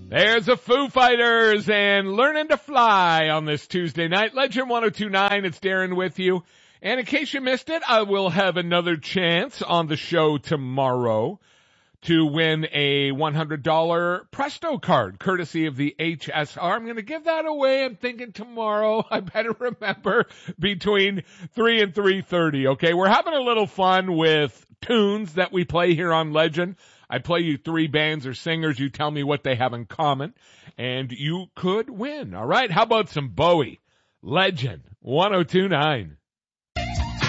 There's the Foo Fighters and Learning to Fly on this Tuesday night. Legend 102.9, it's Darren with you. And in case you missed it, I will have another chance on the show tomorrow to win a $100 Presto card, courtesy of the HSR. I'm going to give that away. I'm thinking tomorrow. I better remember between 3 and 3:30, okay? We're having a little fun with tunes that we play here on Legend. I play you 3 bands or singers. You tell me what they have in common, and you could win, all right? How about some Bowie? Legend 102.9.